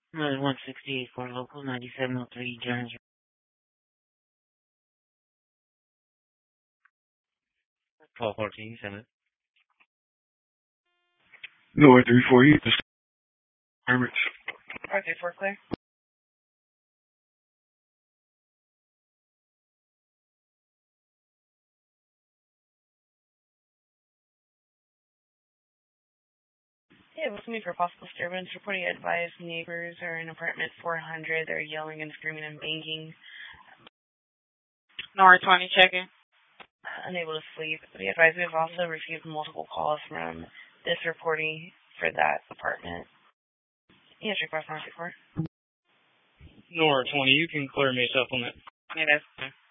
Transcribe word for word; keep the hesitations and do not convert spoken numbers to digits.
Uh, one sixty-eight for local, ninety-seven oh three Jones. twelve fourteen, send it. No, three four eight. Permits. Okay, four clear. Yeah, what's me for possible disturbance? Reporting advised neighbors are in apartment four hundred. They're yelling and screaming and banging. Nora twenty checking. Unable to sleep. Be advised we have also received multiple calls from this reporting for that apartment. Yes, request nine six four. Nora twenty, you can clear me a supplement. Yeah, that's